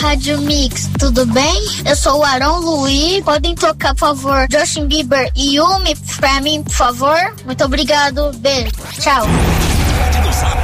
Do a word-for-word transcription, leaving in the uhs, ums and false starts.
Rádio Mix, tudo bem? Eu sou o Aron Luiz. Podem tocar, por favor, Justin Bieber e Yumi pra mim, por favor? Muito obrigado. Beijo. Tchau.